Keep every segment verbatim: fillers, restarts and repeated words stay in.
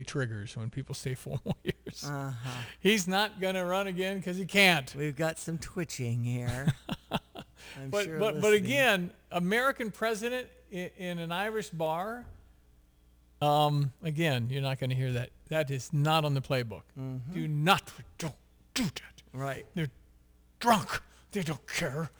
triggers when people stay four more years. Uh-huh. He's not going to run again because he can't. We've got some twitching here. I'm but sure but but listening. again, American president in, in an Irish bar. Um, again, you're not going to hear that. That is not on the playbook. Mm-hmm. Do not don't do that. Right. They're drunk. They don't care.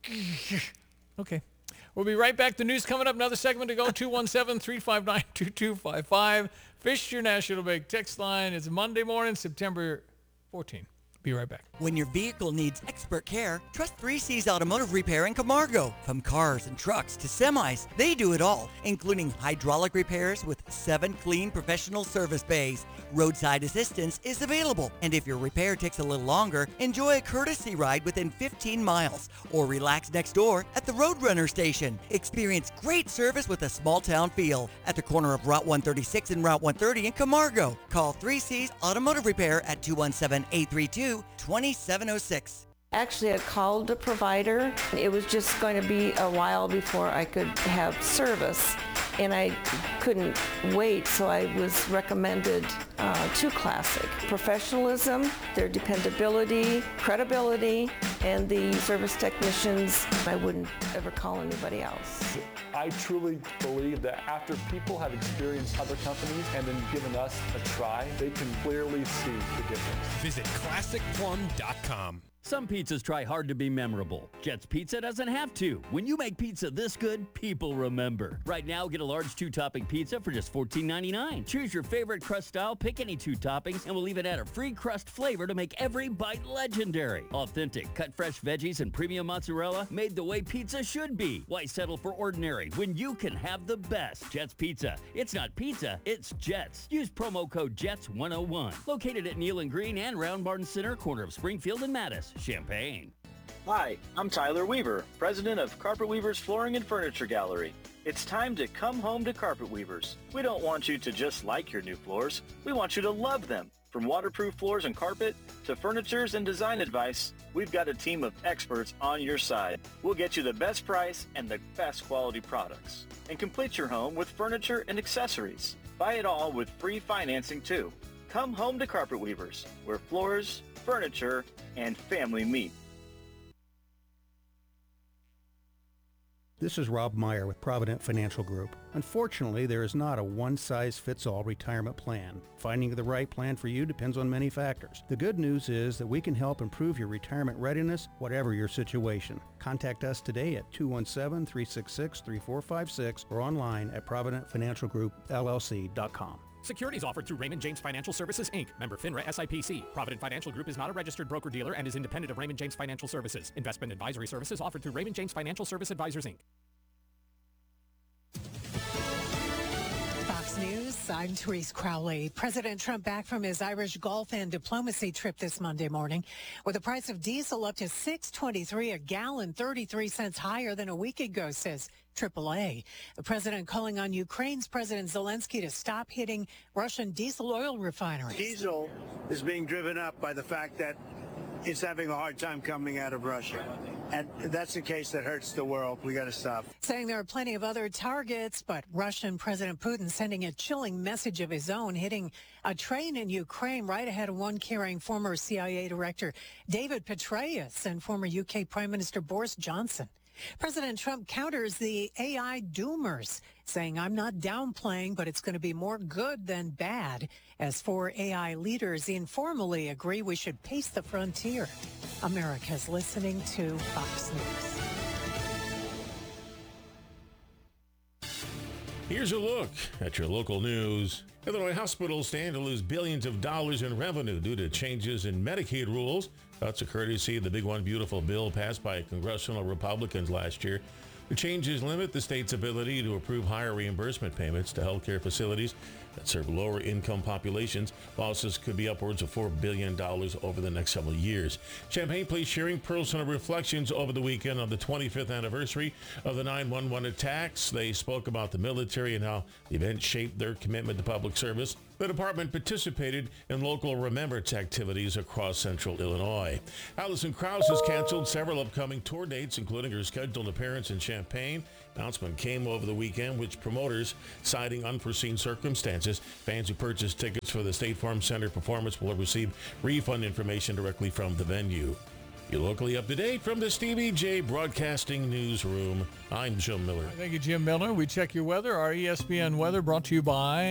Okay. We'll be right back. The news coming up. Another segment to go. two one seven, three five nine, two two five five. Fisher National Bank text line. It's Monday morning, September fourteenth. Be right back. When your vehicle needs expert care, trust three C's Automotive Repair in Camargo. From cars and trucks to semis, they do it all, including hydraulic repairs with seven clean professional service bays. Roadside assistance is available, and if your repair takes a little longer, enjoy a courtesy ride within fifteen miles, or relax next door at the Roadrunner station. Experience great service with a small town feel at the corner of Route one thirty-six and Route one thirty in Camargo. Call three C's Automotive Repair at two one seven, eight three two, two seven zero six. Actually, I called the provider. It was just going to be a while before I could have service, and I couldn't wait, so I was recommended uh, to Classic. Professionalism, their dependability, credibility, and the service technicians, I wouldn't ever call anybody else. I truly believe that after people have experienced other companies and then given us a try, they can clearly see the difference. Visit classic plum dot com. Some pizzas try hard to be memorable. Jet's Pizza doesn't have to. When you make pizza this good, people remember. Right now, get a large two-topping pizza for just fourteen ninety-nine. Choose your favorite crust style, pick any two toppings, and we'll even add a free crust flavor to make every bite legendary. Authentic, cut fresh veggies and premium mozzarella made the way pizza should be. Why settle for ordinary when you can have the best? Jet's Pizza. It's not pizza, it's Jet's. Use promo code Jets one oh one. Located at Neal and Green and Round Barn Center, corner of Springfield and Mattis. Champaign. Hi, I'm Tyler Weaver, president of Carpet Weavers Flooring and Furniture Gallery. It's time to come home to Carpet Weavers. We don't want you to just like your new floors. We want you to love them. From waterproof floors and carpet to furnitures and design advice, we've got a team of experts on your side. We'll get you the best price and the best quality products. And complete your home with furniture and accessories. Buy it all with free financing too. Come home to Carpet Weavers, where floors, furniture, and family meet. This is Rob Meyer with Provident Financial Group. Unfortunately, there is not a one-size-fits-all retirement plan. Finding the right plan for you depends on many factors. The good news is that we can help improve your retirement readiness, whatever your situation. Contact us today at two one seven, three six six, three four five six or online at provident financial group L L C dot com. Securities offered through Raymond James Financial Services, Incorporated. Member FINRA S I P C. Provident Financial Group is not a registered broker-dealer and is independent of Raymond James Financial Services. Investment advisory services offered through Raymond James Financial Service Advisors, Incorporated. Fox News, I'm Therese Crowley. President Trump back from his Irish Gulf and diplomacy trip this Monday morning with the price of diesel up to six twenty-three a gallon, thirty-three cents higher than a week ago, says triple A. The president calling on Ukraine's President Zelensky to stop hitting Russian diesel oil refineries. Diesel is being driven up by the fact that it's having a hard time coming out of Russia. And that's the case that hurts the world. We got to stop. Saying there are plenty of other targets, but Russian President Putin sending a chilling message of his own, hitting a train in Ukraine right ahead of one carrying former C I A Director David Petraeus and former U K Prime Minister Boris Johnson. President Trump counters the A I doomers, saying, I'm not downplaying, but it's going to be more good than bad, as four A I leaders informally agree we should pace the frontier. America's listening to Fox News. Here's a look at your local news. Illinois hospitals stand to lose billions of dollars in revenue due to changes in Medicaid rules. That's a courtesy of the Big One Beautiful bill passed by congressional Republicans last year. The changes limit the state's ability to approve higher reimbursement payments to healthcare facilities that serve lower income populations. Losses could be upwards of four billion dollars over the next several years. Champaign Police sharing personal reflections over the weekend on the twenty-fifth anniversary of the nine one one attacks. They spoke about the military and how the event shaped their commitment to public service. The department participated in local remembrance activities across central Illinois. Allison Krause has canceled several upcoming tour dates, including her scheduled appearance in Champaign. Announcement came over the weekend, with promoters citing unforeseen circumstances. finances. Fans who purchase tickets for the State Farm Center performance will receive refund information directly from the venue. You're locally up to date from the Stevie J Broadcasting Newsroom. I'm Jim Miller. Thank you, Jim Miller. We check your weather. Our E S P N weather brought to you by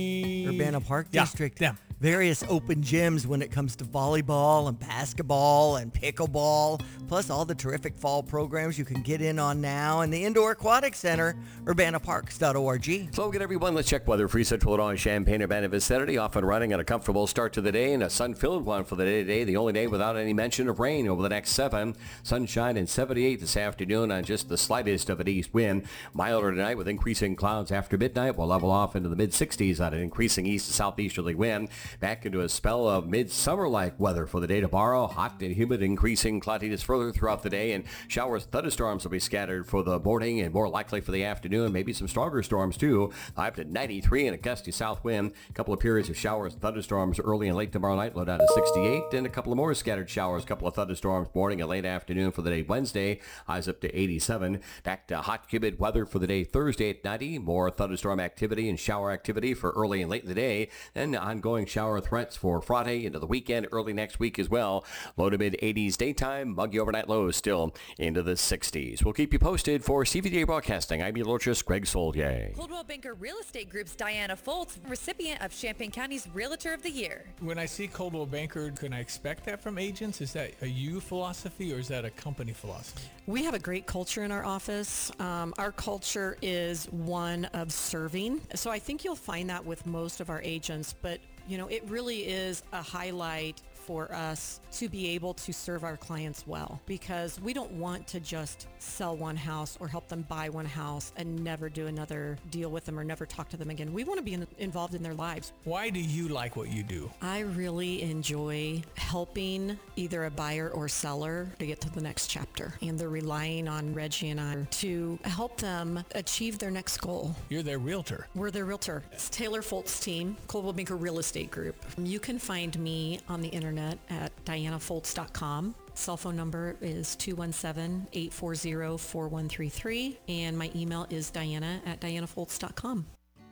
Urbana Park Yeah, District. yeah. Various open gyms when it comes to volleyball and basketball and pickleball, plus all the terrific fall programs you can get in on now, and the Indoor Aquatic Center, urbana parks dot org. So good, everyone. Let's check weather. Free Central Illinois, Champaign, Urbana vicinity, off and running on a comfortable start to the day, and a sun-filled one for the day today. The only day without any mention of rain over the next seven. Sunshine and seventy-eight this afternoon on just the slightest of an east wind. Milder tonight with increasing clouds after midnight. We'll level off into the mid-sixties on an increasing east to southeasterly wind. Back into a spell of midsummer-like weather for the day tomorrow. Hot and humid, increasing cloudiness further throughout the day, and showers, thunderstorms will be scattered for the morning and more likely for the afternoon. Maybe some stronger storms too. High up to ninety-three and a gusty south wind. A couple of periods of showers, thunderstorms early and late tomorrow night. Low down to sixty-eight, and a couple of more scattered showers. A couple of thunderstorms morning and late afternoon for the day Wednesday. Highs up to eighty-seven. Back to hot, humid weather for the day Thursday at ninety. More thunderstorm activity and shower activity for early and late in the day. And ongoing shower threats for Friday into the weekend, early next week as well. Low to mid eighties daytime, muggy overnight lows still into the sixties. We'll keep you posted. For C V J Broadcasting, I'm meteorologist Greg Soldier. Coldwell Banker Real Estate Group's Diana Foltz, recipient of Champaign County's Realtor of the Year. When I see Coldwell Banker, can I expect that from agents? Is that a you philosophy or is that a company philosophy? We have a great culture in our office. Um, our culture is one of serving. So I think you'll find that with most of our agents, but you know, it really is a highlight for us to be able to serve our clients well, because we don't want to just sell one house or help them buy one house and never do another deal with them or never talk to them again. We want to be in, involved in their lives. Why do you like what you do? I really enjoy helping either a buyer or seller to get to the next chapter, and they're relying on Reggie and I to help them achieve their next goal. You're their realtor. We're their realtor. It's Taylor Foltz team, Coldwell Banker Real Estate Group. You can find me on the internet at diana foltz dot com. Cell phone number is two one seven, eight four zero, four one three three, and my email is diana at diana foltz dot com.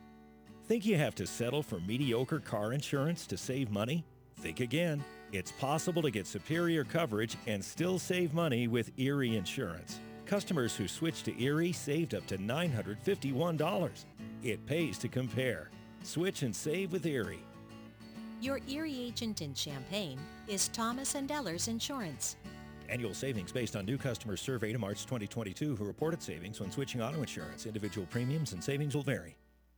Think you have to settle for mediocre car insurance to save money? Think again. It's possible to get superior coverage and still save money with Erie Insurance. Customers who switched to Erie saved up to nine hundred fifty-one dollars. It pays to compare. Switch and save with Erie. Your Erie agent in Champaign is Thomas and Ellers Insurance. Annual savings based on new customers surveyed in March twenty twenty-two who reported savings when switching auto insurance. Individual premiums and savings will vary.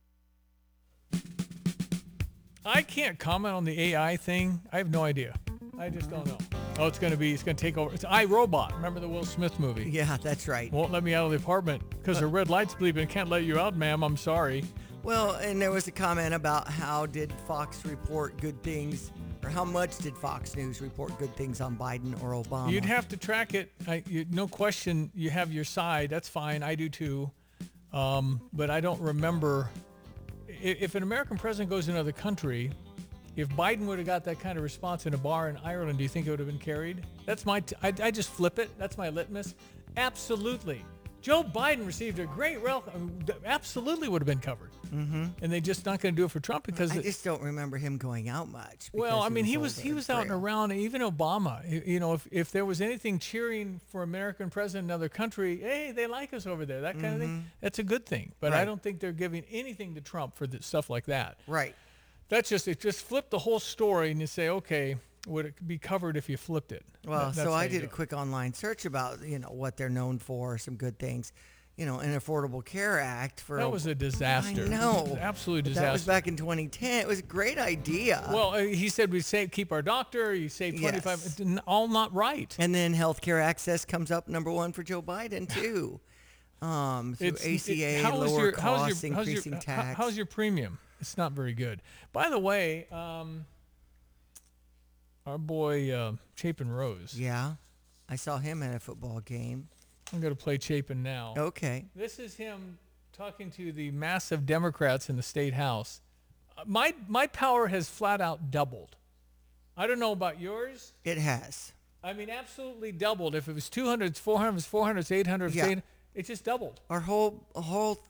I can't comment on the A I thing. I have no idea. I just don't know. Oh, it's going to be, it's going to take over. It's iRobot. Remember the Will Smith movie? Yeah, that's right. Won't let me out of the apartment because her red light's bleeping. Can't let you out, ma'am. I'm sorry. Well, and there was a comment about how did Fox report good things, or how much did Fox News report good things on Biden or Obama? You'd have to track it. I, you, no question, you have your side. That's fine. I do too. Um, but I don't remember. If, if an American president goes to another country, if Biden would have got that kind of response in a bar in Ireland, do you think it would have been carried? That's my, t- I, I just flip it. That's my litmus. Absolutely. Joe Biden received a great welcome. Absolutely would have been covered. Mm-hmm. And they just not going to do it for Trump because I it, just don't remember him going out much. well, I mean, he was older he and was out and frail. around. Even Obama, you you know, if, if there was anything cheering for American president in another country, hey, they like us over there, that kind of thing. Mhm. That's a good thing. But I Right. don't think they're giving anything to Trump for the, stuff like that. Right. That's just it. Just flip the whole story and you say, okay, would it be covered if you flipped it? Well, That- that's so how I you did do a it. quick online search about, you know, what they're known for, some good things. You know, an Affordable Care Act for That was a disaster. I know, It was an absolute But That was disaster. back in twenty ten. It was a great idea. Well, uh, he said we save, keep our doctor. You save twenty-five. Yes. It's all not right. And then healthcare access comes up number one for Joe Biden too. Um, through It's- A C A, it- how is lower your- how's costs, your- how's your- increasing how- tax. How's your premium? It's not very good. By the way, um, our boy uh, Chapin Rose. Yeah, I saw him at a football game. I'm going to play Chapin now. Okay. This is him talking to the massive Democrats in the state house. Uh, my my power has flat out doubled. I don't know about yours. It has. I mean, absolutely doubled. If it was two hundred, it's four hundred, it's four hundred, it's eight hundred, it's Yeah. eight hundred. It just doubled. Our whole whole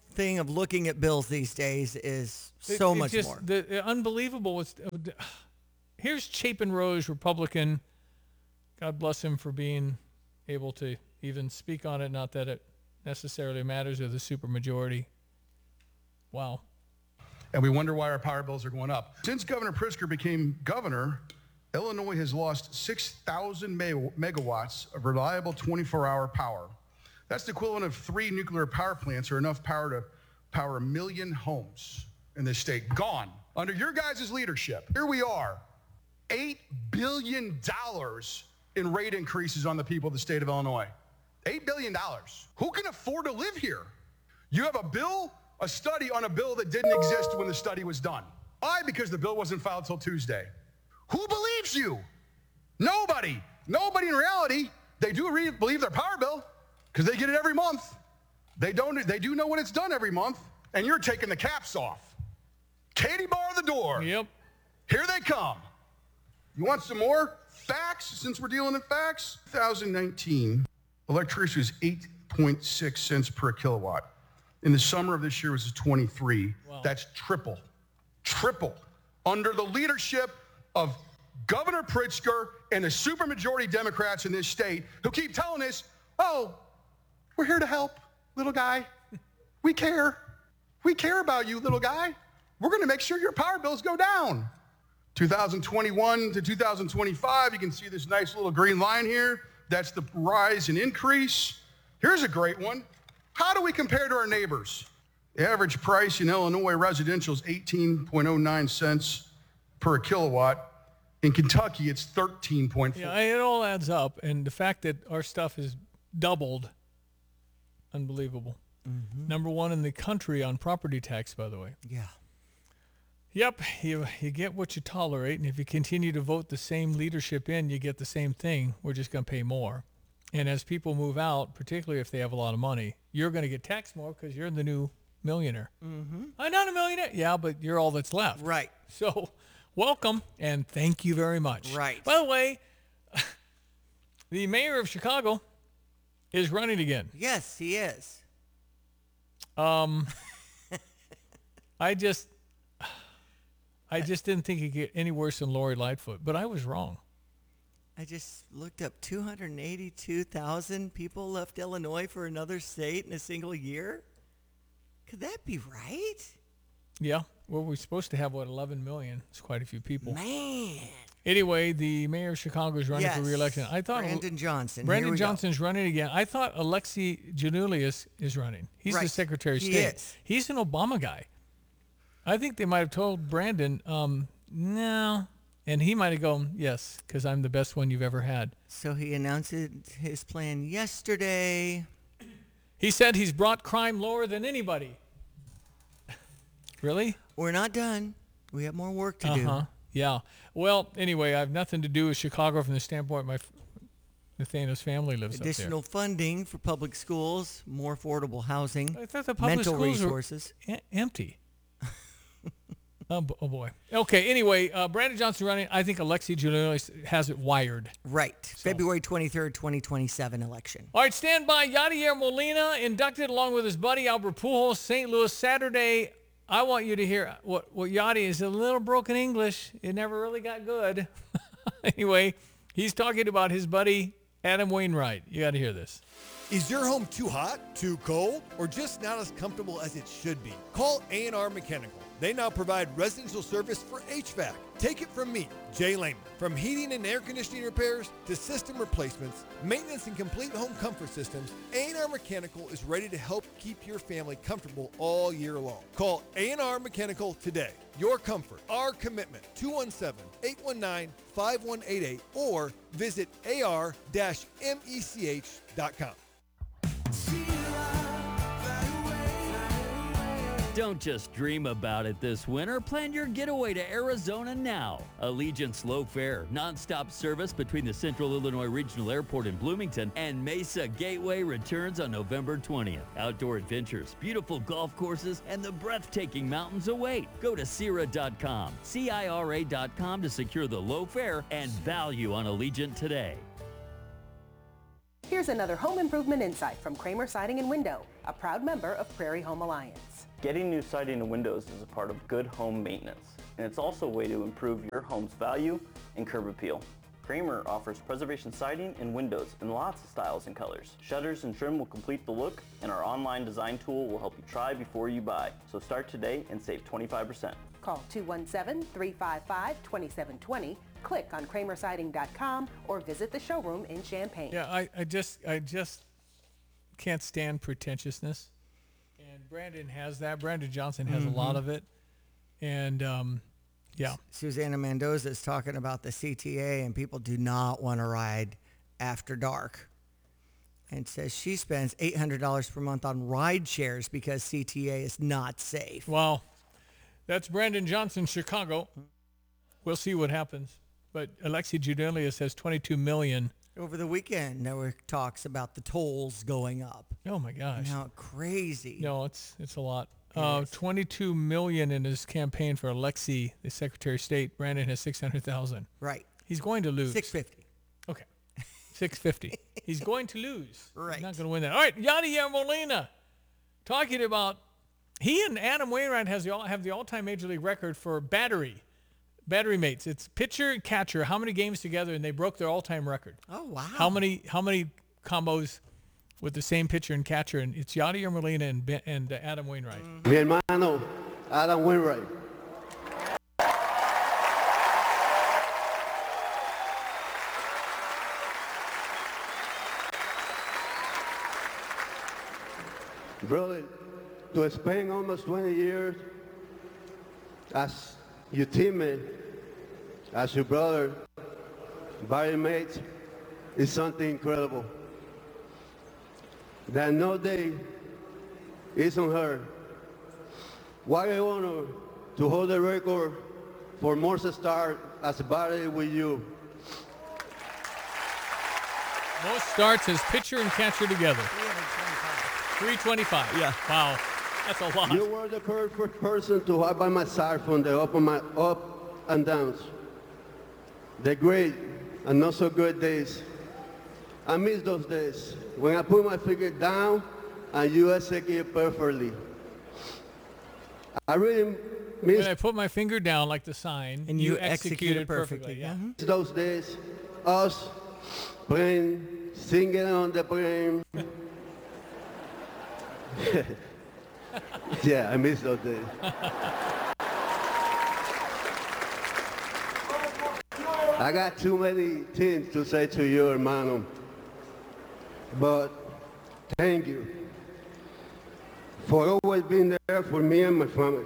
thing of looking at bills these days is It- so it much just, more. The, the unbelievable was, uh, here's Chapin Rose, Republican. God bless him for being able to even speak on it. Not that it necessarily matters of the supermajority. Wow. And we wonder why our power bills are going up. Since Governor Pritzker became governor, Illinois has lost six thousand megawatts of reliable twenty-four hour power. That's the equivalent of three nuclear power plants or enough power to power a million homes in this state. Gone. Under your guys' leadership, here we are, eight billion dollars in rate increases on the people of the state of Illinois. eight billion dollars. Who can afford to live here? You have a bill, a study on a bill that didn't exist when the study was done. Why? Because the bill wasn't filed till Tuesday. Who believes you? Nobody. Nobody in reality. They do re- believe their power bill because they get it every month. They don't. They do know when it's done every month, and you're taking the caps off. Katie, bar the door. Yep. Here they come. You want some more facts, since we're dealing in facts? twenty nineteen, electricity was eight point six cents per kilowatt. In the summer of this year, it was twenty-three. Wow. That's triple. Triple. Under the leadership of Governor Pritzker and the supermajority Democrats in this state who keep telling us, oh, we're here to help, little guy. We care. We care about you, little guy. We're going to make sure your power bills go down. two thousand twenty-one to two thousand twenty-five, you can see this nice little green line here. That's the rise and increase. Here's a great one. How do we compare to our neighbors? The average price in Illinois residential is eighteen point oh nine cents per kilowatt. In Kentucky, it's thirteen point four. Yeah, it all adds up. And the fact that our stuff is doubled, unbelievable. Mm-hmm. Number one in the country on property tax, by the way. Yeah. Yep, you you get what you tolerate, and if you continue to vote the same leadership in, you get the same thing. We're just going to pay more. And as people move out, particularly if they have a lot of money, you're going to get taxed more because you're the new millionaire. Mm-hmm. I'm not a millionaire. Yeah, but you're all that's left. Right. So welcome, and thank you very much. Right. By the way, the mayor of Chicago is running again. Yes, he is. Um, I just... I just didn't think it could get any worse than Lori Lightfoot, but I was wrong. I just looked up two hundred eighty-two thousand people left Illinois for another state in a single year. Could that be right? Yeah. Well, we're supposed to have, what, eleven million? It's quite a few people. Man. Anyway, the mayor of Chicago is running Yes. for re-election. I thought Brandon Johnson. Here Brandon we go. Johnson's running again. I thought Alexi Janulius is running. He's the Right. Secretary of He State. is. He's an Obama guy. I think they might have told Brandon, um, no. And he might have gone, yes, because I'm the best one you've ever had. So he announced his plan yesterday. He said he's brought crime lower than anybody. Really? We're not done. We have more work to Uh-huh. do. Yeah. Well, anyway, I have nothing to do with Chicago from the standpoint my f- Nathaniel's family lives Additional up funding for public schools, more affordable housing, there. I thought the public mental schools resources. were e- empty. oh, b- oh, boy. Okay, anyway, uh, Brandon Johnson running. I think Alexi Janulius has it wired. Right. February twenty-third, twenty twenty-seven election. All right, stand by. Yadier Molina inducted along with his buddy Albert Pujols, Saint Louis, Saturday. I want you to hear what, what Yadi is a little broken English. It never really got good. Anyway, he's talking about his buddy Adam Wainwright. You got to hear this. Is your home too hot, too cold, or just not as comfortable as it should be? Call A and R Mechanical. They now provide residential service for H V A C. Take it from me, Jay Lehman. From heating and air conditioning repairs to system replacements, maintenance and complete home comfort systems, A and R Mechanical is ready to help keep your family comfortable all year long. Call A and R Mechanical today. Your comfort, our commitment. two one seven, eight one nine, five one eight eight or visit A R mech dot com. Don't just dream about it this winter. Plan your getaway to Arizona now. Allegiant's Low Fare, nonstop service between the Central Illinois Regional Airport in Bloomington and Mesa Gateway returns on November twentieth. Outdoor adventures, beautiful golf courses, and the breathtaking mountains await. Go to Cira dot com, C I R A dot com to secure the low fare and value on Allegiant today. Here's another home improvement insight from Kramer Siding and Window. a proud member of Prairie Home Alliance. Getting new siding and windows is a part of good home maintenance, and it's also a way to improve your home's value and curb appeal. Kramer offers preservation siding and windows in lots of styles and colors. Shutters and trim will complete the look, and our online design tool will help you try before you buy. So start today and save twenty-five percent. Call two one seven, three five five, two seven two zero, click on kramer siding dot com, or visit the showroom in Champaign. Yeah, I, I just I just can't stand pretentiousness. And Brandon has that. Brandon Johnson has Mhm. a lot of it. And, um, yeah. Susanna Mendoza is talking about the C T A, and people do not want to ride after dark. And says she spends eight hundred dollars per month on ride shares because C T A is not safe. Wow. That's Brandon Johnson, Chicago. We'll see what happens. But Alexi Judelius says twenty-two million dollars. Over the weekend, there were talks about the tolls going up. Oh, my gosh. How crazy. No, it's it's a lot. It Uh, is. twenty-two million dollars in his campaign for Alexi, the Secretary of State. Brandon has six hundred thousand dollars. Right. He's going to lose. six fifty. Okay. six fifty. He's going to lose. Right. He's not going to win that. All right, Yadier Molina, talking about he and Adam Wainwright has the all, have the all-time Major League record for battery, battery mates. It's pitcher and catcher. How many games together, and they broke their all-time record. Oh, wow. How many how many combos with the same pitcher and catcher? And it's Yadier Molina and Ben, and uh, Adam Wainwright. Mi hermano, Adam Wainwright. Brother, to spend almost twenty years as your teammate, as your brother, battery mates, is something incredible. That no day is unheard. What an honor to hold the record for most start as a battery with you. Most starts as pitcher and catcher together. three twenty-five. Yeah. Wow. That's a lot. You were the perfect person to have by my side from the up and, my, up and downs. The great and not so good days. I miss those days when I put my finger down and you execute perfectly. I really miss When I put my finger down like the sign, And you, you executed executed perfectly. perfectly. Yeah. those days, us playing, singing on the plane. Yeah, I miss those days. I got too many things to say to you, hermano. But thank you for always being there for me and my family.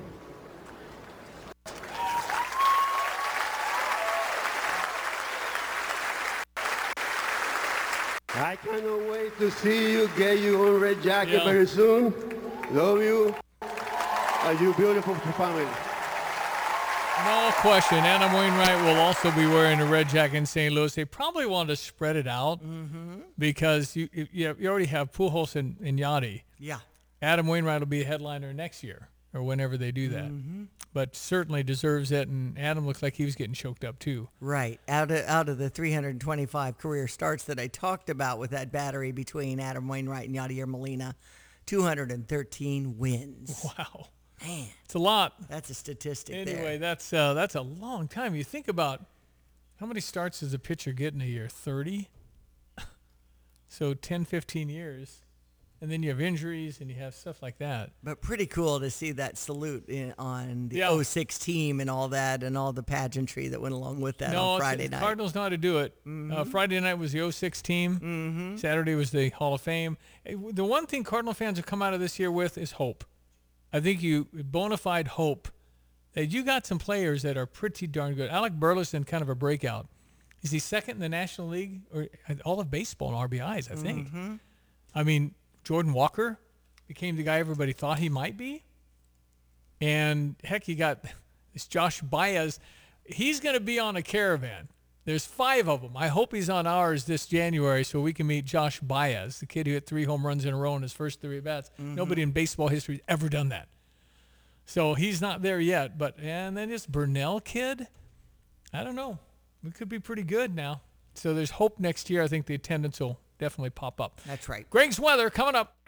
I cannot wait to see you, get you on red jacket Yeah. very soon. Love you and your beautiful family. No question. Adam Wainwright will also be wearing a red jacket in Saint Louis. They probably want to spread it out because you you, you already have Pujols and, and Yachty. Yeah. Adam Wainwright will be a headliner next year or whenever they do that. But certainly deserves it, and Adam looks like he was getting choked up too. Right. Out of out of the three hundred twenty-five career starts that I talked about with that battery between Adam Wainwright and Yadier Molina, two hundred thirteen wins. Wow. Man. It's a lot. That's a statistic Anyway, there. that's uh, that's a long time. You think about how many starts does a pitcher get in a year? thirty? So ten, fifteen years. And then you have injuries and you have stuff like that. But pretty cool to see that salute in, on the Yeah. oh six team and all that and all the pageantry that went along with that no, on it's- Friday the night. Cardinals know how to do it. Uh, Friday night was the oh six team. Mm-hmm. Saturday was the Hall of Fame. Eh, The one thing Cardinal fans have come out of this year with is hope. I think you bona fide hope that you got some players that are pretty darn good. Alec Burleson, kind of a breakout. Is he second in the National League or all of baseball in R B Is? I think. Mm-hmm. I mean, Jordan Walker became the guy everybody thought he might be. And heck, you got this Josh Baez. He's going to be on a caravan. There's five of them. I hope he's on ours this January so we can meet Josh Baez, the kid who hit three home runs in a row in his first three at-bats. Mhm. Nobody in baseball history has ever done that. So he's not there yet. But and then this Burnell kid, I don't know. We could be pretty good now. So there's hope next year. I think the attendance will definitely pop up. That's right. Greg's weather coming up.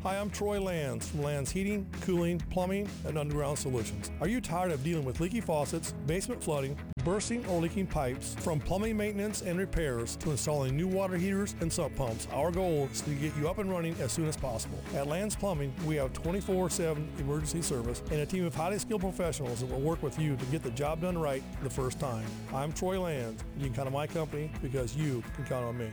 Hi, I'm Troy Lands from Lands Heating, Cooling, Plumbing, and Underground Solutions. Are you tired of dealing with leaky faucets, basement flooding, bursting or leaking pipes? From plumbing maintenance and repairs to installing new water heaters and sump pumps, our goal is to get you up and running as soon as possible. At Lands Plumbing, we have twenty-four seven emergency service and a team of highly skilled professionals that will work with you to get the job done right the first time. I'm Troy Lands. You can count on my company because you can count on me.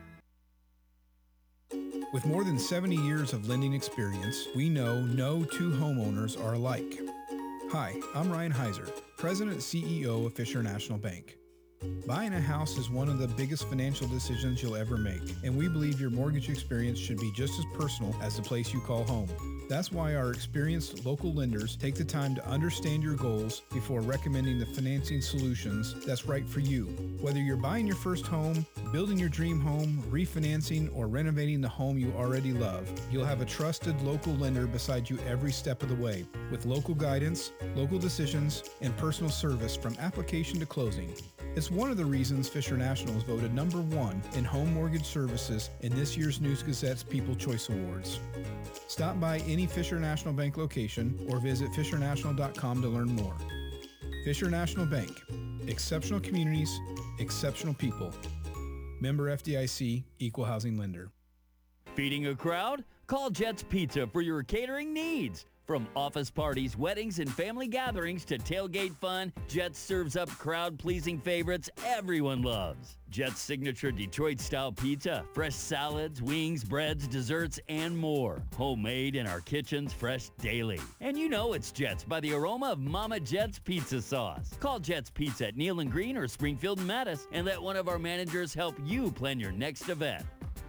With more than seventy years of lending experience, we know no two homeowners are alike. Hi, I'm Ryan Heiser, President and C E O of Fisher National Bank. Buying a house is one of the biggest financial decisions you'll ever make, and we believe your mortgage experience should be just as personal as the place you call home. That's why our experienced local lenders take the time to understand your goals before recommending the financing solutions that's right for you. Whether you're buying your first home, building your dream home, refinancing, or renovating the home you already love, you'll have a trusted local lender beside you every step of the way, with local guidance, local decisions, and personal service from application to closing. It's one of the reasons Fisher National is voted number one in home mortgage services in this year's News Gazette's People Choice Awards. Stop by any Fisher National Bank location or visit fisher national dot com to learn more. Fisher National Bank. Exceptional communities, exceptional people. Member F D I C, Equal Housing Lender. Feeding a crowd? Call Jets Pizza for your catering needs. From office parties, weddings, and family gatherings to tailgate fun, Jets serves up crowd-pleasing favorites everyone loves. Jets' signature Detroit-style pizza, fresh salads, wings, breads, desserts, and more. Homemade in our kitchens, fresh daily. And you know it's Jets by the aroma of Mama Jets pizza sauce. Call Jets Pizza at Neal and Green or Springfield and Mattis and let one of our managers help you plan your next event.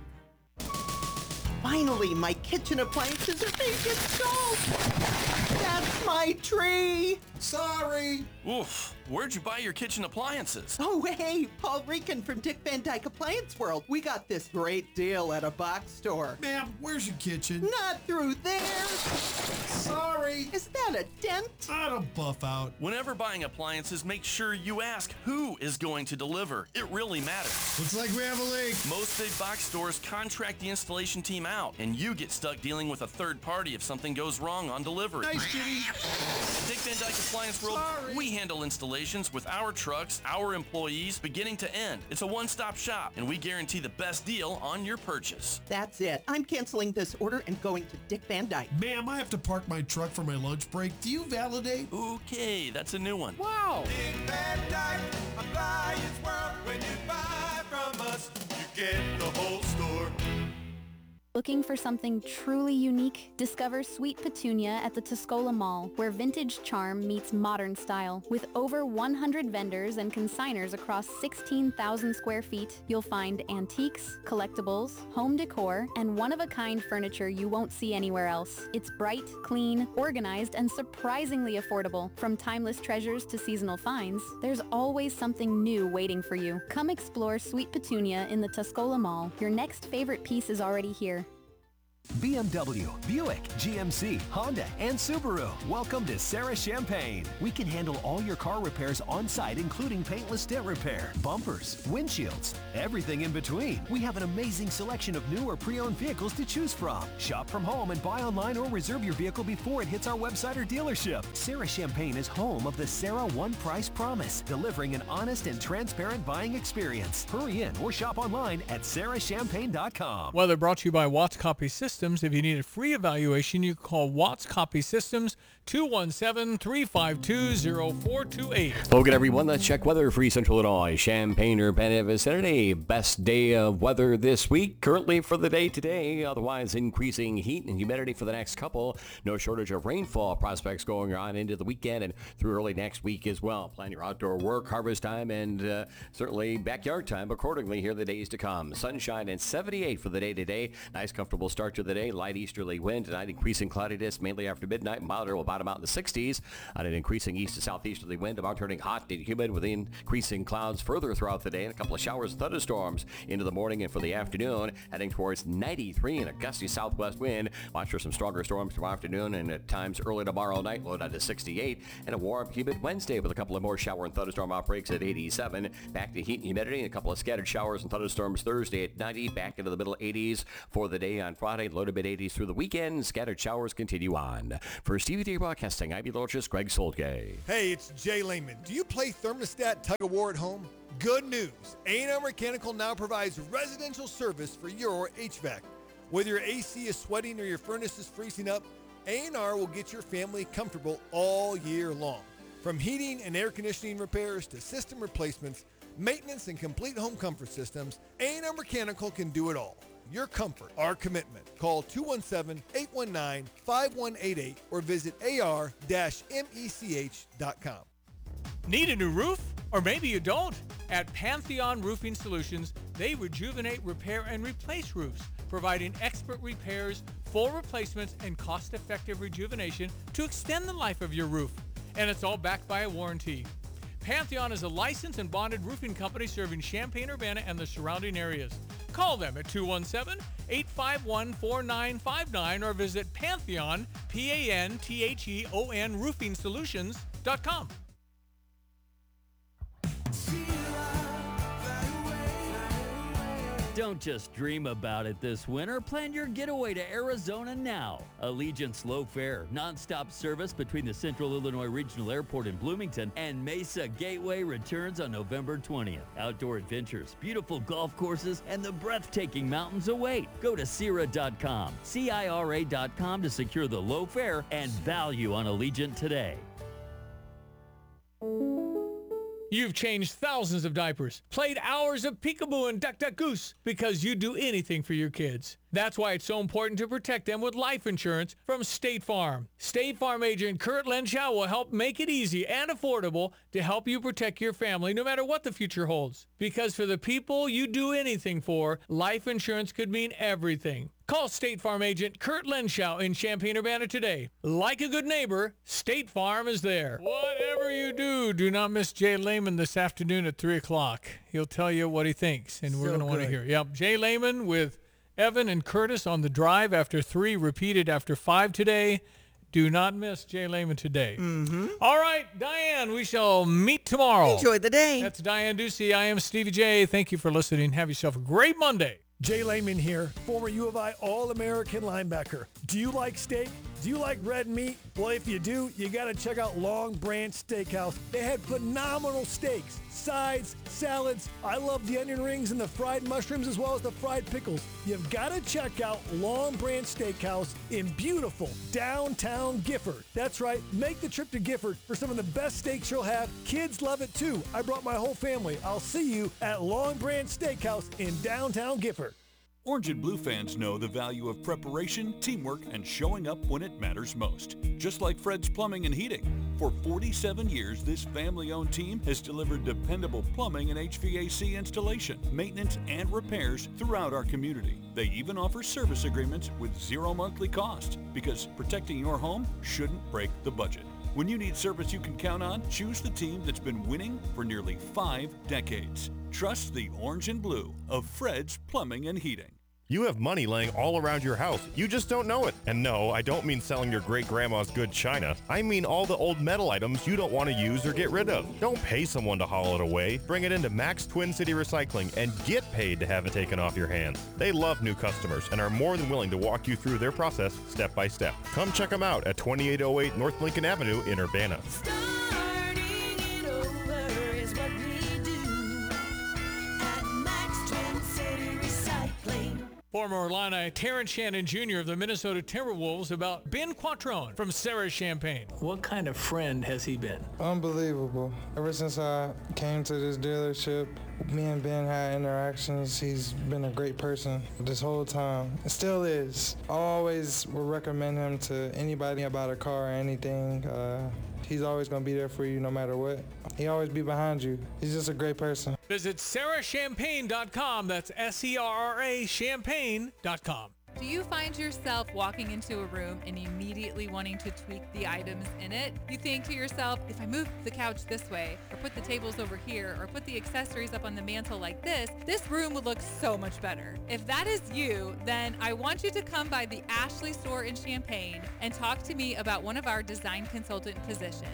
Finally, my kitchen appliances are being installed. That's my tree. Sorry. Oof, where'd you buy your kitchen appliances? Oh, hey, Paul Rican from Dick Van Dyke Appliance World. We got this great deal at a box store. Ma'am, where's your kitchen? Not through there. Sorry. Is that a dent? I don't buff out. Whenever buying appliances, make sure you ask who is going to deliver. It really matters. Looks like we have a leak. Most big box stores contract the installation team out, and you get stuck dealing with a third party if something goes wrong on delivery. Nice, Jimmy. Dick Van Dyke Appliance World, Sorry. We handle installations with our trucks, our employees, beginning to end. It's a one-stop shop, and we guarantee the best deal on your purchase. That's it. I'm canceling this order and going to Dick Van Dyke. Ma'am, I have to park my truck for my lunch break. Do you validate? Okay, that's a new one. Wow. Dick Van Dyke Appliance World. When you buy from us, you get the whole store. Looking for something truly unique? Discover Sweet Petunia at the Tuscola Mall, where vintage charm meets modern style. With over one hundred vendors and consigners across sixteen thousand square feet, you'll find antiques, collectibles, home decor, and one-of-a-kind furniture you won't see anywhere else. It's bright, clean, organized, and surprisingly affordable. From timeless treasures to seasonal finds, there's always something new waiting for you. Come explore Sweet Petunia in the Tuscola Mall. Your next favorite piece is already here. B M W, Buick, G M C, Honda, and Subaru. Welcome to Sarah Champagne. We can handle all your car repairs on site, including paintless dent repair, bumpers, windshields, everything in between. We have an amazing selection of new or pre-owned vehicles to choose from. Shop from home and buy online or reserve your vehicle before it hits our website or dealership. Sarah Champagne is home of the Sarah One Price Promise, delivering an honest and transparent buying experience. Hurry in or shop online at sarah champagne dot com. Weather brought to you by Watts Copy Systems. If you need a free evaluation, you call Watts Copy Systems, two one seven, three five two, zero four two eight. Hello again, everyone. Let's check weather for East Central Illinois. Champaign Urbana vicinity. Best day of weather this week. Currently for the day today. Otherwise, increasing heat and humidity for the next couple. No shortage of rainfall prospects going on into the weekend and through early next week as well. Plan your outdoor work, harvest time, and uh, certainly backyard time accordingly here the days to come. Sunshine and seventy-eight for the day today. Nice, comfortable start to the day. Light easterly wind tonight, increasing cloudiness mainly after midnight. Milder will bottom out in the sixties on an increasing east to southeasterly wind. About turning hot and humid with increasing clouds further throughout the day and a couple of showers and thunderstorms into the morning and for the afternoon. Heading towards ninety-three and a gusty southwest wind. Watch for some stronger storms tomorrow afternoon and at times early tomorrow night. Low down to sixty-eight and a warm, humid Wednesday with a couple of more shower and thunderstorm outbreaks at eighty-seven. Back to heat and humidity and a couple of scattered showers and thunderstorms Thursday at ninety. Back into the middle eighties for the day on Friday. Low to mid eighties through the weekend. Scattered showers continue on. For Stevie Day Broadcasting, I'm meteorologist Greg Solgay. Hey, it's Jay Lehman. Do you play thermostat tug of war at home? Good news. A and R Mechanical now provides residential service for your H V A C. Whether your A C is sweating or your furnace is freezing up, A and R will get your family comfortable all year long. From heating and air conditioning repairs to system replacements, maintenance and complete home comfort systems, A and R Mechanical can do it all. Your comfort, our commitment. Call two one seven, eight one nine, five one eight eight or visit A R mech dot com. Need a new roof? Or maybe you don't. At Pantheon Roofing Solutions, they rejuvenate, repair, and replace roofs, providing expert repairs, full replacements, and cost-effective rejuvenation to extend the life of your roof. And it's all backed by a warranty. Pantheon is a licensed and bonded roofing company serving Champaign-Urbana and the surrounding areas. Call them at two one seven, eight five one, four nine five nine or visit Pantheon, P A N T H E O N roofing solutions dot com. Don't just dream about it this winter. Plan your getaway to Arizona now. Allegiant's low fare, nonstop service between the Central Illinois Regional Airport in Bloomington and Mesa Gateway returns on November twentieth. Outdoor adventures, beautiful golf courses, and the breathtaking mountains await. Go to Cira dot com, C I R A dot com to secure the low fare and value on Allegiant today. You've changed thousands of diapers, played hours of peekaboo and duck duck goose because you do anything for your kids. That's why it's so important to protect them with life insurance from State Farm. State Farm agent Kurt Lenschow will help make it easy and affordable to help you protect your family no matter what the future holds. Because for the people you do anything for, life insurance could mean everything. Call State Farm agent Kurt Lenschow in Champaign-Urbana today. Like a good neighbor, State Farm is there. Whatever you do, do not miss Jay Lehman this afternoon at three o'clock. He'll tell you what he thinks, and we're So going to want to good. hear. Yep, Jay Lehman with Evan and Curtis on the drive after three, repeated after five today. Do not miss Jay Lehman today. Mm-hmm. All right, Diane, we shall meet tomorrow. Enjoy the day. That's Diane Ducey. I am Stevie J. Thank you for listening. Have yourself a great Monday. Jay Lehman here, former U of I All-American linebacker. Do you like steak? Do you like red meat? Well, if you do, you got to check out Long Branch Steakhouse. They had phenomenal steaks, sides, salads. I love the onion rings and the fried mushrooms as well as the fried pickles. You've got to check out Long Branch Steakhouse in beautiful downtown Gifford. That's right. Make the trip to Gifford for some of the best steaks you'll have. Kids love it too. I brought my whole family. I'll see you at Long Branch Steakhouse in downtown Gifford. Orange and Blue fans know the value of preparation, teamwork, and showing up when it matters most. Just like Fred's Plumbing and Heating. For forty-seven years, this family-owned team has delivered dependable plumbing and H V A C installation, maintenance, and repairs throughout our community. They even offer service agreements with zero monthly cost, because protecting your home shouldn't break the budget. When you need service you can count on, choose the team that's been winning for nearly five decades. Trust the Orange and Blue of Fred's Plumbing and Heating. You have money laying all around your house. You just don't know it. And no, I don't mean selling your great-grandma's good china. I mean all the old metal items you don't want to use or get rid of. Don't pay someone to haul it away. Bring it into Max Twin City Recycling and get paid to have it taken off your hands. They love new customers and are more than willing to walk you through their process step by step. Come check them out at twenty-eight oh eight North Lincoln Avenue in Urbana. Former Illini Terrence Shannon Junior of the Minnesota Timberwolves about Ben Quattrone from Sarah Champagne. What kind of friend has he been? Unbelievable. Ever since I came to this dealership, me and Ben had interactions. He's been a great person this whole time. It still is. I always would recommend him to anybody about a car or anything. Uh, he's always going to be there for you no matter what. He always be behind you. He's just a great person. Visit sarah champagne dot com. That's S E R R A champagne dot com. Do you find yourself walking into a room and immediately wanting to tweak the items in it? You think to yourself, if I move the couch this way, or put the tables over here, or put the accessories up on the mantle like this, this room would look so much better. If that is you, then I want you to come by the Ashley store in Champaign and talk to me about one of our design consultant positions.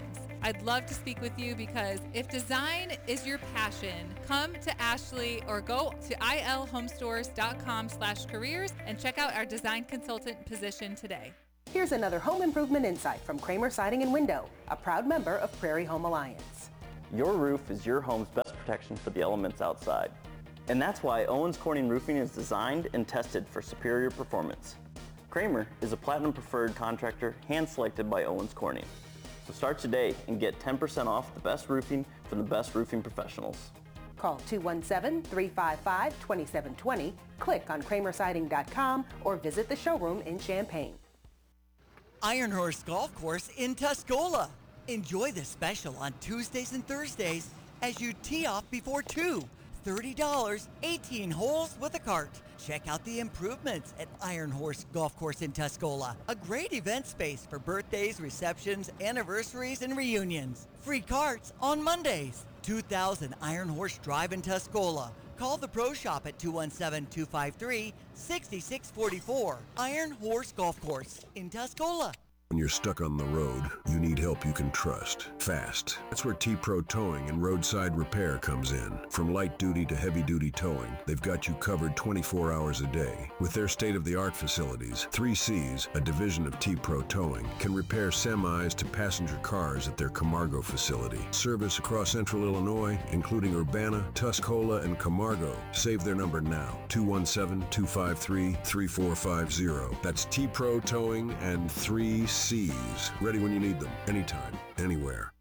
I'd love to speak with you because if design is your passion, come to Ashley or go to ilhomestores.com slash careers and check out our design consultant position today. Here's another home improvement insight from Kramer Siding and Window, a proud member of Prairie Home Alliance. Your roof is your home's best protection for the elements outside. And that's why Owens Corning Roofing is designed and tested for superior performance. Kramer is a platinum preferred contractor hand-selected by Owens Corning. So start today and get ten percent off the best roofing from the best roofing professionals. Call two one seven, three five five, two seven two zero, click on kramer siding dot com, or visit the showroom in Champaign. Iron Horse Golf Course in Tuscola. Enjoy the special on Tuesdays and Thursdays as you tee off before two. thirty dollars, eighteen holes with a cart. Check out the improvements at Iron Horse Golf Course in Tuscola. A great event space for birthdays, receptions, anniversaries, and reunions. Free carts on Mondays. two thousand Iron Horse Drive in Tuscola. Call the Pro Shop at two one seven, two five three, six six four four. Iron Horse Golf Course in Tuscola. When you're stuck on the road, you need help you can trust. Fast. That's where T-Pro Towing and Roadside Repair comes in. From light duty to heavy duty towing, they've got you covered twenty-four hours a day. With their state-of-the-art facilities, three C's, a division of T-Pro Towing, can repair semis to passenger cars at their Camargo facility. Service across central Illinois, including Urbana, Tuscola, and Camargo. Save their number now, two one seven, two five three, three four five zero. That's T-Pro Towing and three C's. C's. Ready when you need them. Anytime, anywhere.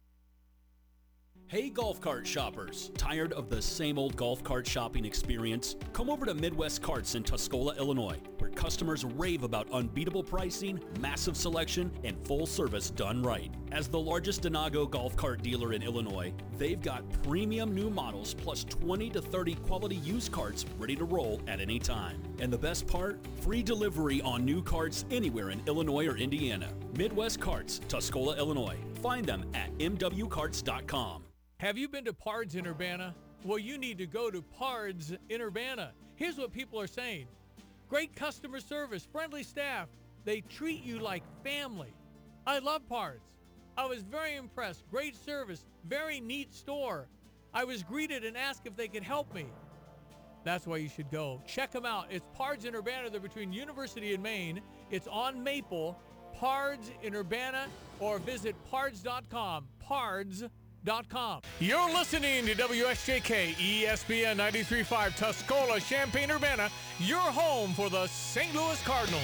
Hey golf cart shoppers, tired of the same old golf cart shopping experience? Come over to Midwest Carts in Tuscola, Illinois, where customers rave about unbeatable pricing, massive selection, and full service done right. As the largest Denago golf cart dealer in Illinois, they've got premium new models plus twenty to thirty quality used carts ready to roll at any time. And the best part? Free delivery on new carts anywhere in Illinois or Indiana. Midwest Carts, Tuscola, Illinois. Find them at m w carts dot com. Have you been to Pards in Urbana? Well, you need to go to Pards in Urbana. Here's what people are saying. Great customer service, friendly staff. They treat you like family. I love Pards. I was very impressed. Great service, very neat store. I was greeted and asked if they could help me. That's why you should go. Check them out. It's Pards in Urbana. They're between University and Maine. It's on Maple, Pards in Urbana, or visit pards dot com. Pards dot com. You're listening to W S J K E S P N ninety-three point five Tuscola, Champaign, Urbana, your home for the Saint Louis Cardinals.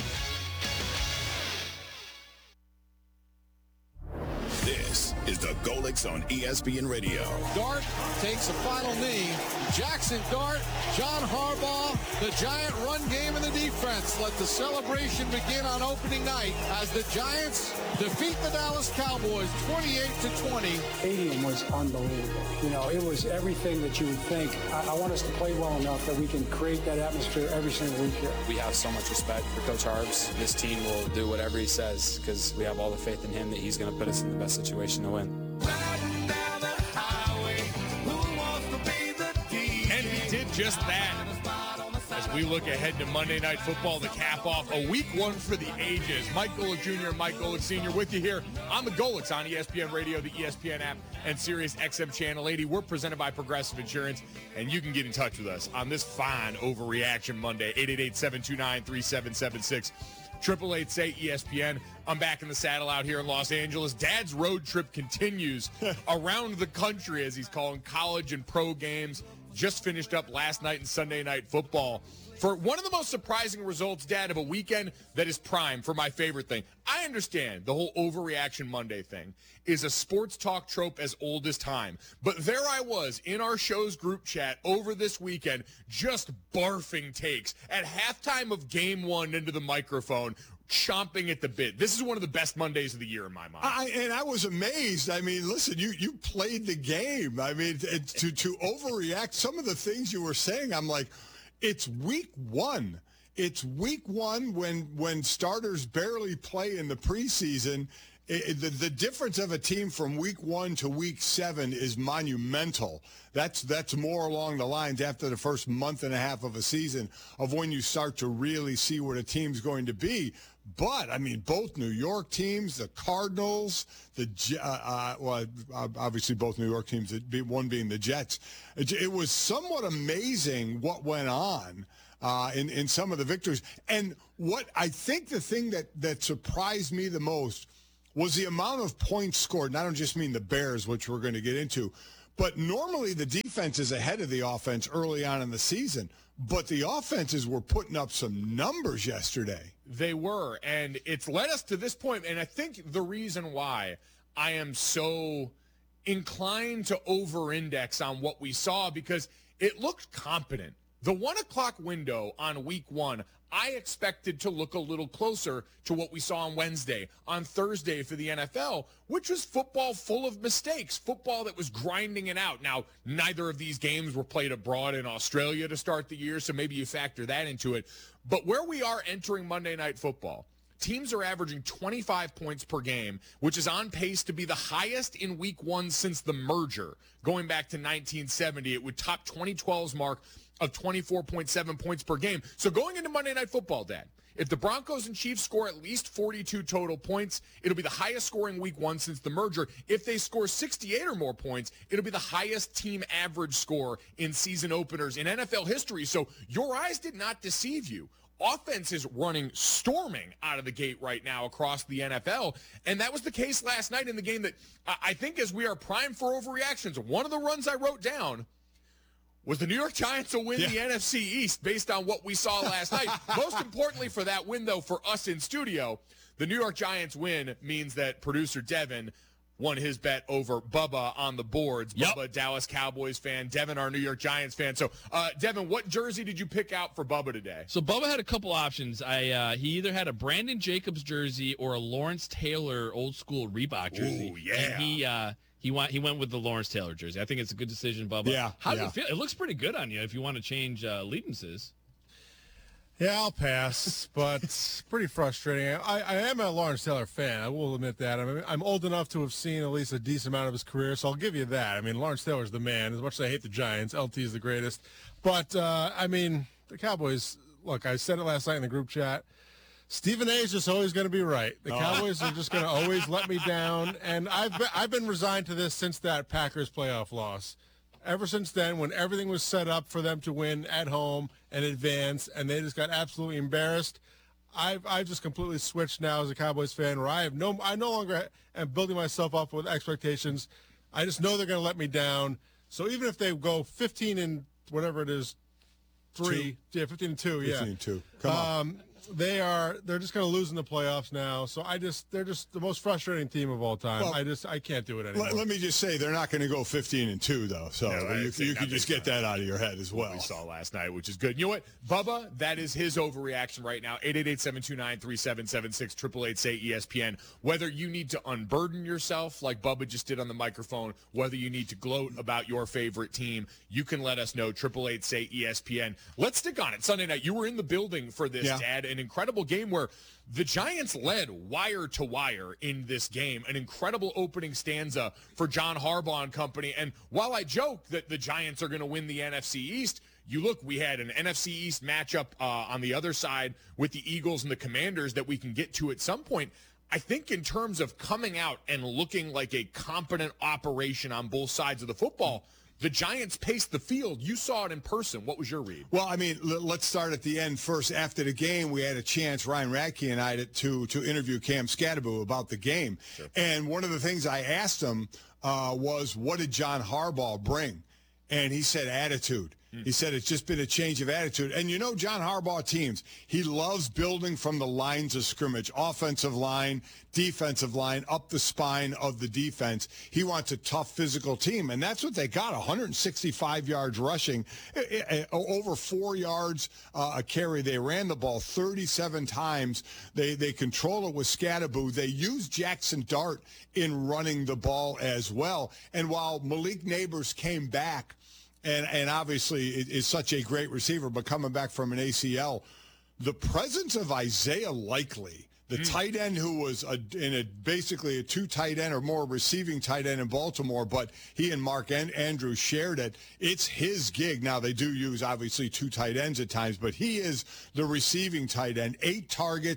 This is the Golix on E S P N Radio. Dart takes a final knee. Jackson Dart, John Harbaugh, the Giant run game and the defense. Let the celebration begin on opening night as the Giants defeat the Dallas Cowboys twenty-eight to twenty. Stadium was unbelievable. You know, it was everything that you would think. I, I want us to play well enough that we can create that atmosphere every single week here. We have so much respect for Coach Harbs. This team will do whatever he says because we have all the faith in him that he's going to put us in the best situation to win. And we did just that. As we look ahead to Monday Night Football, the cap off, a week one for the ages. Mike Golick Junior and Mike Golick Senior with you here on the Golix on E S P N Radio, the E S P N app, and Sirius X M Channel eighty. We're presented by Progressive Insurance, and you can get in touch with us on this fine Overreaction Monday, eight eight eight, seven two nine, three seven seven six. Triple eight say E S P N. I'm back in the saddle out here in Los Angeles. Dad's road trip continues around the country as he's calling college and pro games. Just finished up last night in Sunday Night Football for one of the most surprising results, Dad, of a weekend that is prime for my favorite thing. I understand the whole Overreaction Monday thing is a sports talk trope as old as time. But there I was in our show's group chat over this weekend just barfing takes at halftime of game one into the microphone, chomping at the bit. This is one of the best Mondays of the year in my mind. I, and I was amazed. I mean, listen, you you played the game. I mean, it, to, to overreact, some of the things you were saying, I'm like, it's week one. It's week one when when starters barely play in the preseason. It, the, the difference of a team from week one to week seven is monumental. That's that's more along the lines after the first month and a half of a season of when you start to really see what a team's going to be. But, I mean, both New York teams, the Cardinals, the uh, uh, well, obviously both New York teams, one being the Jets. It, it was somewhat amazing what went on uh, in, in some of the victories. And what I think the thing that, that surprised me the most was the amount of points scored. And I don't just mean the Bears, which we're going to get into, but normally the defense is ahead of the offense early on in the season. But the offenses were putting up some numbers yesterday. They were, and it's led us to this point, and I think the reason why I am so inclined to over-index on what we saw, because it looked competent. The one o'clock window on week one, I expected to look a little closer to what we saw on Wednesday, on Thursday for the N F L, which was football full of mistakes, football that was grinding it out. Now, neither of these games were played abroad in Australia to start the year, so maybe you factor that into it. But where we are entering Monday Night Football, teams are averaging twenty-five points per game, which is on pace to be the highest in week one since the merger. Going back to nineteen seventy, it would top twenty twelve's mark of twenty-four point seven points per game. So going into Monday Night Football, Dad, if the Broncos and Chiefs score at least forty-two total points, it'll be the highest scoring week one since the merger. If they score sixty-eight or more points, it'll be the highest team average score in season openers in N F L history. So your eyes did not deceive you. Offense is running storming out of the gate right now across the N F L. And that was the case last night in the game that I think, as we are primed for overreactions, one of the runs I wrote down was the New York Giants will win yeah. the N F C East based on what we saw last night. Most importantly for that win, though, for us in studio, the New York Giants win means that producer Devin won his bet over Bubba on the boards. Yep. Bubba, Dallas Cowboys fan. Devin, our New York Giants fan. So, uh, Devin, what jersey did you pick out for Bubba today? So Bubba had a couple options. I uh, he either had a Brandon Jacobs jersey or a Lawrence Taylor old school Reebok jersey. Oh, yeah. And he uh, he went he went with the Lawrence Taylor jersey. I think it's a good decision, Bubba. Yeah. How yeah. do you feel? It looks pretty good on you if you want to change uh, allegiances. Yeah, I'll pass, but it's pretty frustrating. I, I am a Lawrence Taylor fan. I will admit that. I mean, I'm old enough to have seen at least a decent amount of his career, so I'll give you that. I mean, Lawrence Taylor's the man. As much as I hate the Giants, L T is the greatest. But, uh, I mean, the Cowboys, look, I said it last night in the group chat. Stephen A is just always going to be right. The Oh. Cowboys are just going to always let me down, and I've been, I've been resigned to this since that Packers playoff loss. Ever since then, when everything was set up for them to win at home and advance, and they just got absolutely embarrassed, I've I've just completely switched now as a Cowboys fan, where I have no I no longer am building myself up with expectations. I just know they're going to let me down. So even if they go fifteen and whatever it is, three, Two. yeah, fifteen and two, yeah, fifteen and two. Come on. um, they are they're just going to lose in the playoffs now. So I just they're just the most frustrating team of all time. Well, I just I can't do it anymore. Let, let me just say, they're not going to go fifteen and two, though. So No, you, I'd say you not can just big get that out of your head as well. What we saw last night, which is good. You know what, Bubba, that is his overreaction right now. eight eight eight, seven two nine, three seven seven six, eight eight eight, say E S P N. Whether you need to unburden yourself like Bubba just did on the microphone, whether you need to gloat about your favorite team, you can let us know. eight eight eight, say E S P N. Let's stick on it. Sunday night, you were in the building for this, Yeah. Dad. An incredible game where the Giants led wire to wire in this game. An incredible opening stanza for John Harbaugh and company. And while I joke that the Giants are going to win the N F C East, you look, we had an N F C East matchup uh, on the other side with the Eagles and the Commanders that we can get to at some point. I think in terms of coming out and looking like a competent operation on both sides of the football, the Giants paced the field. You saw it in person. What was your read? Well, I mean, l- let's start at the end first. After the game, we had a chance, Ryan Radke and I, to to, to interview Cam Scadaboo about the game. Sure. And one of the things I asked him uh, was, what did John Harbaugh bring? And he said attitude. He said it's just been a change of attitude. And you know John Harbaugh teams, he loves building from the lines of scrimmage, offensive line, defensive line, up the spine of the defense. He wants a tough physical team, and that's what they got, one hundred sixty-five yards rushing, over four yards uh, a carry. They ran the ball thirty-seven times. They, they control it with Scadaboo. They use Jackson Dart in running the ball as well. And while Malik Neighbors came back, And and obviously is such a great receiver, but coming back from an A C L, the presence of Isaiah Likely, the mm. tight end who was a, in a basically a two tight end or more receiving tight end in Baltimore, but he and Mark and Andrews shared it. It's his gig. Now they do use obviously two tight ends at times, but he is the receiving tight end. Eight targets,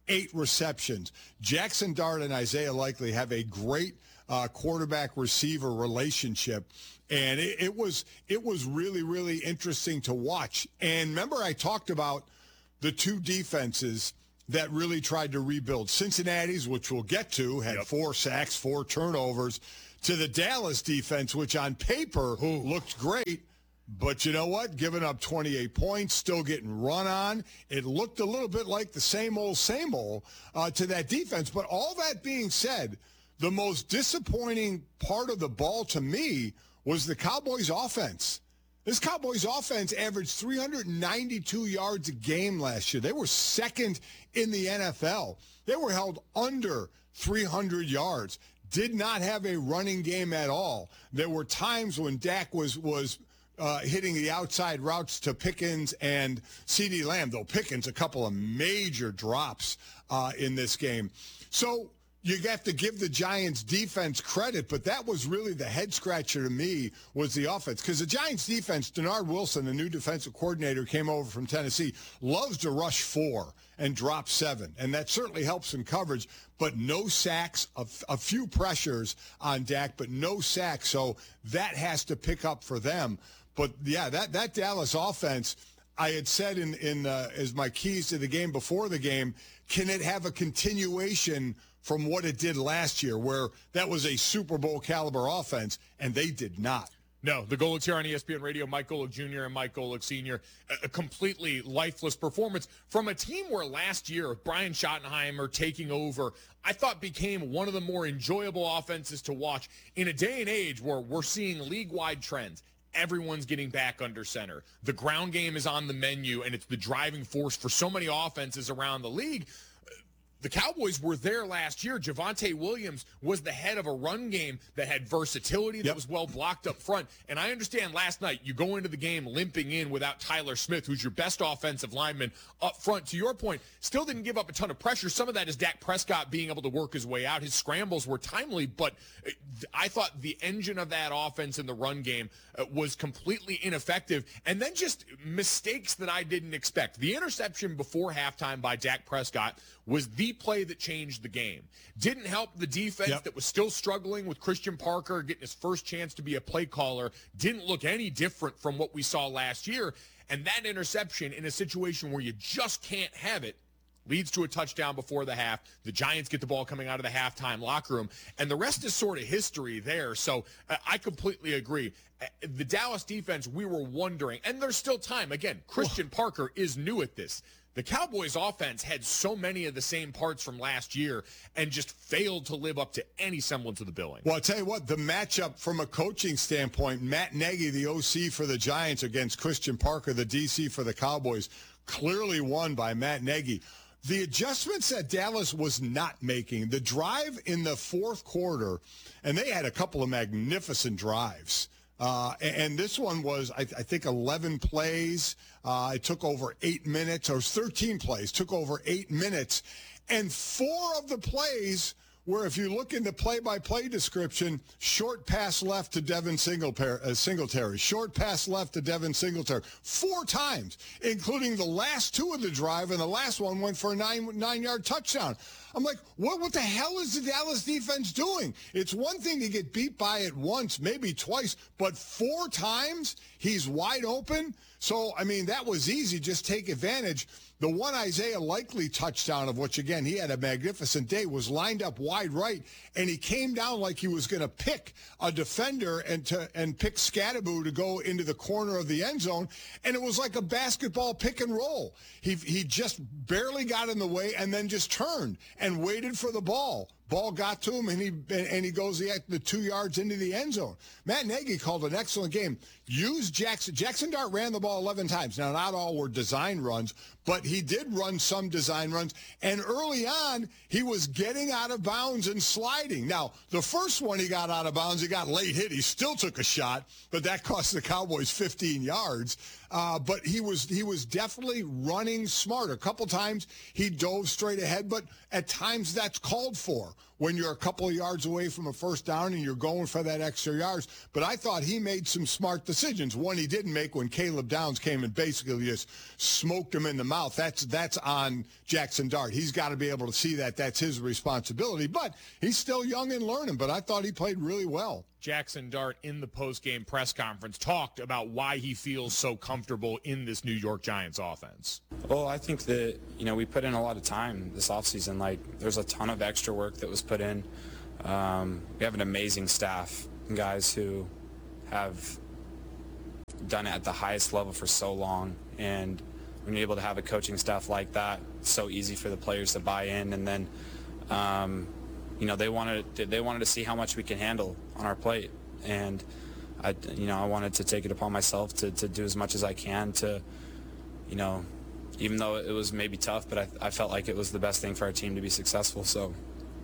eight receptions. Jackson Dart and Isaiah Likely have a great uh, quarterback-receiver relationship, and it, it was it was really, really interesting to watch. And remember I talked about the two defenses that really tried to rebuild. Cincinnati's, which we'll get to, had yep. four sacks, four turnovers, to the Dallas defense, which on paper Ooh. looked great. But you know what? Giving up twenty-eight points, still getting run on. It looked a little bit like the same old, same old uh, to that defense. But all that being said, the most disappointing part of the ball to me was the Cowboys' offense. This Cowboys offense averaged three hundred ninety-two yards a game last year. They were second in the N F L. They were held under three hundred yards. Did not have a running game at all. There were times when Dak was was uh, hitting the outside routes to Pickens and CeeDee Lamb, though Pickens a couple of major drops uh, in this game. So you have to give the Giants defense credit, but that was really the head scratcher to me was the offense. Because the Giants defense, Denard Wilson, the new defensive coordinator, came over from Tennessee, loves to rush four and drop seven. And that certainly helps in coverage, but no sacks, a, a few pressures on Dak, but no sacks. So that has to pick up for them. But, yeah, that, that Dallas offense, I had said in, in uh, as my keys to the game before the game, can it have a continuation from what it did last year, where that was a Super Bowl caliber offense, and they did not. No, the Golics here on E S P N Radio, Mike Golic Junior and Mike Golic Senior A, a completely lifeless performance from a team where last year, Brian Schottenheimer taking over, I thought became one of the more enjoyable offenses to watch in a day and age where we're seeing league-wide trends. Everyone's getting back under center. The ground game is on the menu, and it's the driving force for so many offenses around the league. The Cowboys were there last year. Javonte Williams was the head of a run game that had versatility, that yep. was well blocked up front. And I understand last night you go into the game limping in without Tyler Smith, who's your best offensive lineman up front. To your point, still didn't give up a ton of pressure. Some of that is Dak Prescott being able to work his way out. His scrambles were timely, but I thought the engine of that offense in the run game was completely ineffective. And then just mistakes that I didn't expect. The interception before halftime by Dak Prescott was the play that changed the game. Didn't help the defense yep. that was still struggling with Christian Parker getting his first chance to be a play caller. Didn't look any different from what we saw last year. And that interception in a situation where you just can't have it leads to a touchdown before the half. The Giants get the ball coming out of the halftime locker room, and the rest is sort of history there. So uh, I completely agree. Uh, the Dallas defense, we were wondering, and there's still time. Again, Christian Whoa. Parker is new at this. The Cowboys offense had so many of the same parts from last year and just failed to live up to any semblance of the billing. Well, I'll tell you what, the matchup from a coaching standpoint, Matt Nagy, the O C for the Giants, against Christian Parker, the D C for the Cowboys, clearly won by Matt Nagy. The adjustments that Dallas was not making, the drive in the fourth quarter, and they had a couple of magnificent drives. Uh, and this one was, I, I think, eleven plays. Uh, it took over eight minutes. Or it was thirteen plays. Took over eight minutes. And four of the plays were, if you look in the play-by-play description, short pass left to Devin Singletary. Short pass left to Devin Singletary. Four times, including the last two of the drive, and the last one went for a nine, nine-yard touchdown. I'm like, what, what the hell is the Dallas defense doing? It's one thing to get beat by it once, maybe twice, but four times he's wide open. So, I mean, that was easy. Just take advantage. The one Isaiah Likely touchdown, of which, again, he had a magnificent day, was lined up wide right, and he came down like he was going to pick a defender and to and pick Scadaboo to go into the corner of the end zone, and it was like a basketball pick and roll. He, he just barely got in the way and then just turned and waited for the ball. Ball got to him, and he and he goes the, the two yards into the end zone. Matt Nagy called an excellent game. Used Jackson. Jackson Dart ran the ball eleven times. Now, not all were design runs, but he did run some design runs. And early on, he was getting out of bounds and sliding. Now, the first one he got out of bounds, he got late hit. He still took a shot, but that cost the Cowboys fifteen yards. Uh, but he was he was definitely running smart. A couple times he dove straight ahead, but at times that's called for. when you're a couple of yards away from a first down and you're going for that extra yards. But I thought he made some smart decisions. One he didn't make when Caleb Downs came and basically just smoked him in the mouth. That's that's on Jackson Dart. He's got to be able to see that. That's his responsibility. But he's still young and learning, but I thought he played really well. Jackson Dart in the post-game press conference talked about why he feels so comfortable in this New York Giants offense. Well, I think that, you know, we put in a lot of time this offseason. Like, there's a ton of extra work that was put in. Um, we have an amazing staff, guys who have done it at the highest level for so long. And when you're able to have a coaching staff like that, it's so easy for the players to buy in. And then, um, you know, they wanted they wanted to see how much we can handle on our plate, and I, you know, I wanted to take it upon myself to, to do as much as I can to, you know, even though it was maybe tough, but I, I felt like it was the best thing for our team to be successful. So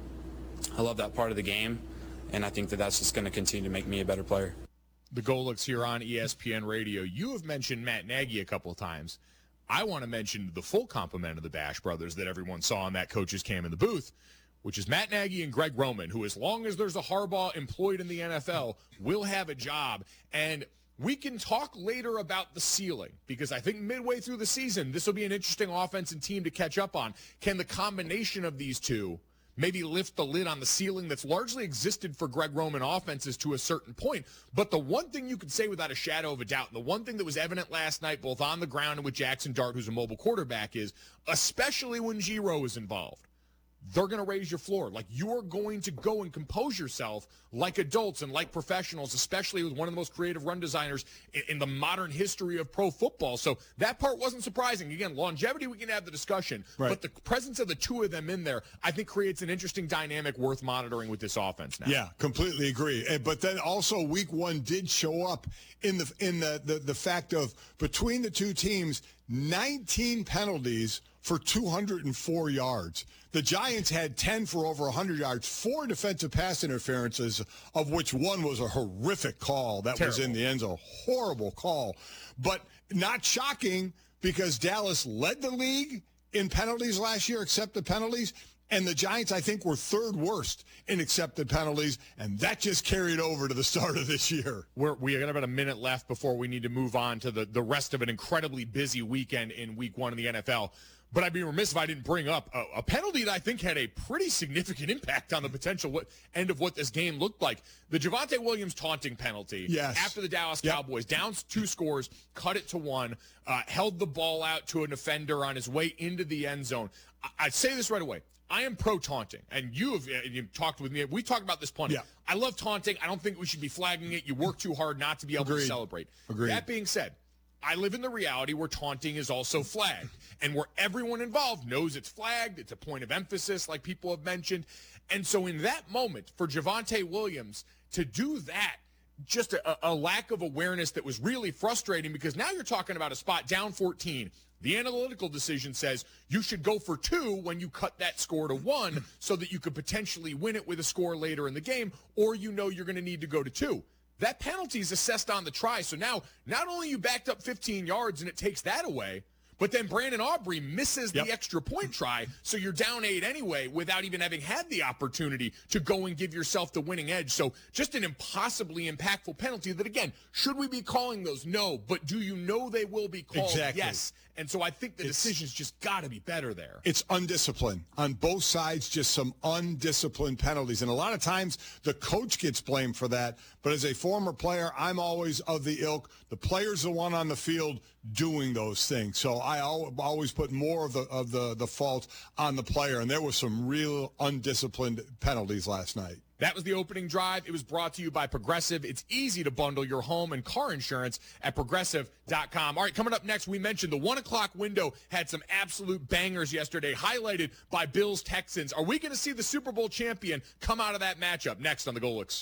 I love that part of the game, and I think that that's just going to continue to make me a better player. The Golics here on E S P N Radio. You have mentioned Matt Nagy a couple of times. I want to mention the full complement of the Bash brothers that everyone saw on that coach's cam in the booth, which is Matt Nagy and Greg Roman, who as long as there's a Harbaugh employed in the N F L, will have a job. And we can talk later about the ceiling, because I think midway through the season, this will be an interesting offense and team to catch up on. Can the combination of these two maybe lift the lid on the ceiling that's largely existed for Greg Roman offenses to a certain point? But the one thing you could say without a shadow of a doubt, and the one thing that was evident last night, both on the ground and with Jackson Dart, who's a mobile quarterback, is especially when Giro is involved, they're going to raise your floor. Like, you're going to go and compose yourself like adults and like professionals, especially with one of the most creative run designers in, in the modern history of pro football. So that part wasn't surprising. Again, longevity, we can have the discussion. Right. But the presence of the two of them in there, I think, creates an interesting dynamic worth monitoring with this offense now. Yeah, completely agree. Eh, But then also week one did show up in the in the, the, the fact of, between the two teams, nineteen penalties for two hundred four yards. The Giants had ten for over one hundred yards, four defensive pass interferences, of which one was a horrific call that Terrible. was in the end zone. Horrible call. But not shocking, because Dallas led the league in penalties last year, accepted penalties, and the Giants, I think, were third worst in accepted penalties, and that just carried over to the start of this year. We're, we got about a minute left before we need to move on to the, the rest of an incredibly busy weekend in week one in the N F L. But I'd be remiss if I didn't bring up a, a penalty that I think had a pretty significant impact on the potential what, end of what this game looked like. The Javonte Williams taunting penalty. Yes. After the Dallas Yep. Cowboys, down two scores, cut it to one, uh, held the ball out to an offender on his way into the end zone. I, I'd say this right away. I am pro-taunting, and you have uh, you've talked with me. We talked about this plenty. Yeah. I love taunting. I don't think we should be flagging it. You work too hard not to be able Agreed. to celebrate. Agreed. That being said, I live in the reality where taunting is also flagged, and where everyone involved knows it's flagged. It's a point of emphasis, like people have mentioned. And so in that moment, for Javonte Williams to do that, just a, a lack of awareness that was really frustrating, because now you're talking about a spot down fourteen. The analytical decision says you should go for two when you cut that score to one so that you could potentially win it with a score later in the game, or you know you're going to need to go to two. That penalty is assessed on the try. So now, not only you backed up fifteen yards and it takes that away, but then Brandon Aubrey misses Yep. the extra point try, so you're down eight anyway without even having had the opportunity to go and give yourself the winning edge. So just an impossibly impactful penalty that, again, should we be calling those? No. But do you know they will be called? Exactly. Yes. And so I think the decision's just got to be better there. It's undisciplined on both sides, just some undisciplined penalties. And a lot of times the coach gets blamed for that. But as a former player, I'm always of the ilk. The player's the one on the field doing those things. So I al- always put more of the of the, the fault on the player. And there was some real undisciplined penalties last night. That was the opening drive. It was brought to you by Progressive. It's easy to bundle your home and car insurance at progressive dot com. All right, coming up next, we mentioned the one o'clock window had some absolute bangers yesterday, highlighted by Bills Texans. Are we going to see the Super Bowl champion come out of that matchup? Next on the Golics.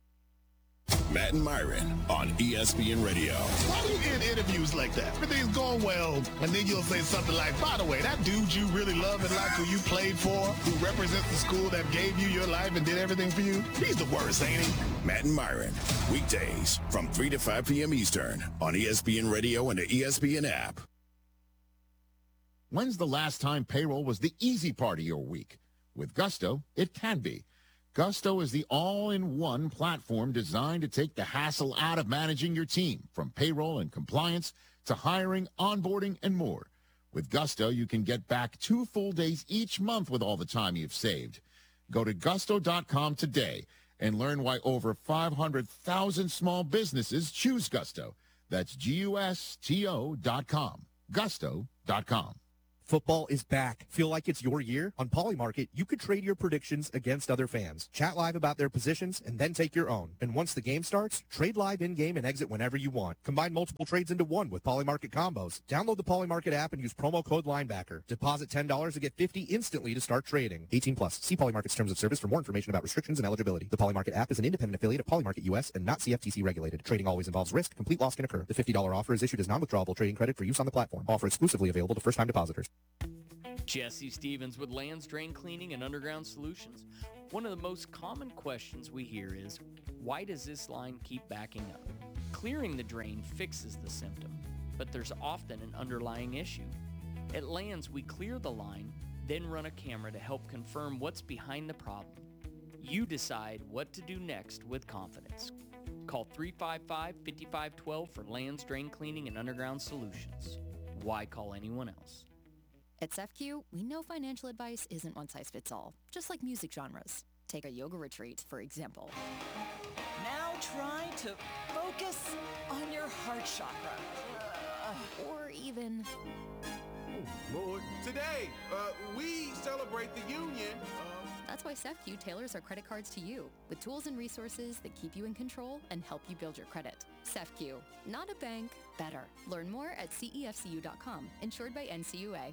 Matt and Myron on E S P N Radio. Why do you end interviews like that? Everything's going well, and then you'll say something like, by the way, that dude you really love and like, who you played for, who represents the school that gave you your life and did everything for you, he's the worst, ain't he? Matt and Myron, weekdays from three to five p.m. Eastern on E S P N Radio and the E S P N app. When's the last time payroll was the easy part of your week? With Gusto, it can be. Gusto is the all-in-one platform designed to take the hassle out of managing your team, from payroll and compliance to hiring, onboarding, and more. With Gusto, you can get back two full days each month with all the time you've saved. Go to gusto dot com today and learn why over five hundred thousand small businesses choose Gusto. That's G U S T O dot com. gusto dot com. Football is back. Feel like it's your year? On Polymarket, you could trade your predictions against other fans. Chat live about their positions and then take your own. And once the game starts, trade live in-game and exit whenever you want. Combine multiple trades into one with Polymarket combos. Download the Polymarket app and use promo code Linebacker. Deposit ten dollars to get fifty dollars instantly to start trading. eighteen plus. See Polymarket's terms of service for more information about restrictions and eligibility. The Polymarket app is an independent affiliate of Polymarket U S and not C F T C regulated. Trading always involves risk. Complete loss can occur. The fifty dollars offer is issued as non-withdrawable trading credit for use on the platform. Offer exclusively available to first-time depositors. Jesse Stevens with Lands Drain Cleaning and Underground Solutions. One of the most common questions we hear is, why does this line keep backing up? Clearing the drain fixes the symptom, but there's often an underlying issue. At Lands, we clear the line, then run a camera to help confirm what's behind the problem. You decide what to do next with confidence. Call three five five, five five one two for Lands Drain Cleaning and Underground Solutions. Why call anyone else? At S E F Q, we know financial advice isn't one size fits all, just like music genres. Take a yoga retreat, for example. Now try to focus on your heart chakra. Uh, or even... Oh, Lord. Today, uh, we celebrate the union. Uh... That's why S E F Q tailors our credit cards to you, with tools and resources that keep you in control and help you build your credit. S E F Q, not a bank, better. Learn more at C E F C U dot com, insured by N C U A.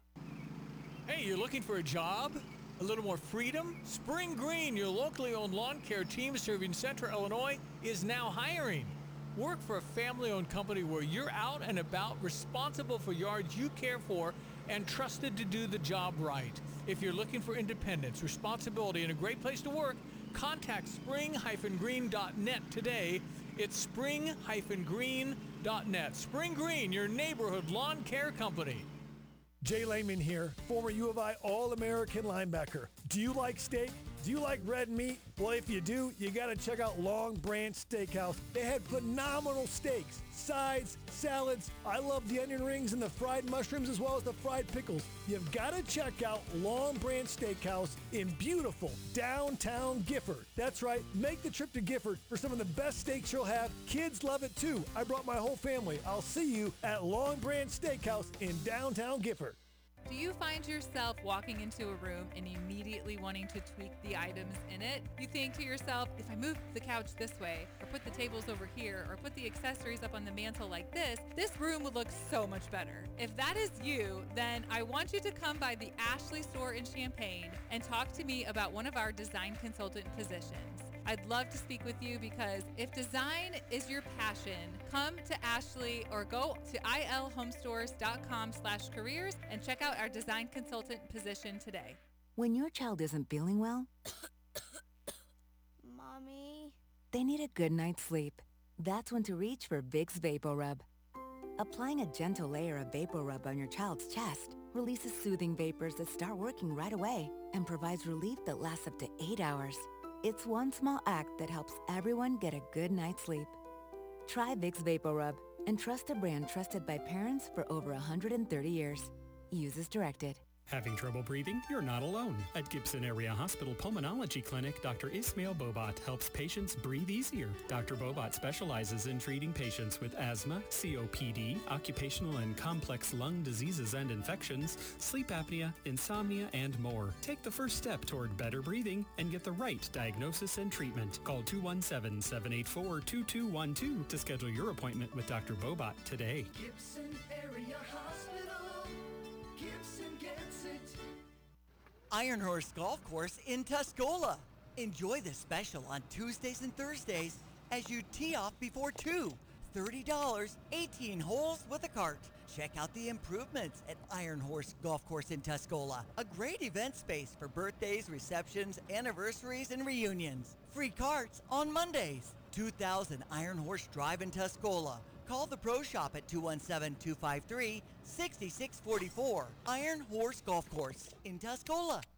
Hey, you're looking for a job? A little more freedom? Spring Green, your locally owned lawn care team serving Central Illinois, is now hiring. Work for a family-owned company where you're out and about, responsible for yards you care for, and trusted to do the job right. If you're looking for independence, responsibility, and a great place to work, contact spring green dot net today. It's spring green dot net. Spring Green, your neighborhood lawn care company. Jay Lehman here, former U of I All-American linebacker. Do you like steak? Do you like red meat? Well, if you do, you got to check out Long Branch Steakhouse. They had phenomenal steaks, sides, salads. I love the onion rings and the fried mushrooms as well as the fried pickles. You've got to check out Long Branch Steakhouse in beautiful downtown Gifford. That's right, make the trip to Gifford for some of the best steaks you'll have. Kids love it too. I brought my whole family. I'll see you at Long Branch Steakhouse in downtown Gifford. Do you find yourself walking into a room and immediately wanting to tweak the items in it? You think to yourself, if I move the couch this way, or put the tables over here, or put the accessories up on the mantle like this, this room would look so much better. If that is you, then I want you to come by the Ashley store in Champaign and talk to me about one of our design consultant positions. I'd love to speak with you because if design is your passion, come to Ashley or go to I L homestores dot com slash careers and check out our design consultant position today. When your child isn't feeling well, Mommy, they need a good night's sleep. That's when to reach for Vicks VapoRub. Applying a gentle layer of VapoRub on your child's chest releases soothing vapors that start working right away and provides relief that lasts up to eight hours. It's one small act that helps everyone get a good night's sleep. Try Vicks VapoRub and trust a brand trusted by parents for over one hundred thirty years. Use as directed. Having trouble breathing? You're not alone. At Gibson Area Hospital Pulmonology Clinic, Doctor Ismail Bobat helps patients breathe easier. Doctor Bobat specializes in treating patients with asthma, C O P D, occupational and complex lung diseases and infections, sleep apnea, insomnia, and more. Take the first step toward better breathing and get the right diagnosis and treatment. Call two one seven, seven eight four, two two one two to schedule your appointment with Doctor Bobat today. Gibson Area Hospital. Gibson gets it. Iron Horse Golf Course in Tuscola. Enjoy the special on Tuesdays and Thursdays as you tee off before two. thirty dollars, eighteen holes with a cart. Check out the improvements at Iron Horse Golf Course in Tuscola. A great event space for birthdays, receptions, anniversaries, and reunions. Free carts on Mondays. two thousand Iron Horse Drive in Tuscola. Call the Pro Shop at two one seven, two five three, six six four four. Iron Horse Golf Course in Tuscola.